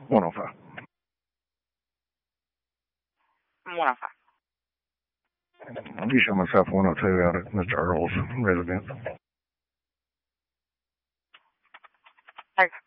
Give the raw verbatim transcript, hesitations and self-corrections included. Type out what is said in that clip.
one oh five. one oh five. You show myself one oh two out at Mister Earl's residence. Okay.